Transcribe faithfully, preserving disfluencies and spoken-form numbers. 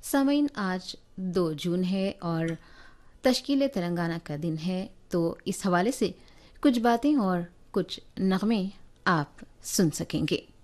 सामीन, आज दो जून है और तश्कील तेलंगाना का दिन है, तो इस हवाले से कुछ बातें और कुछ नगमे आप सुन सकेंगे।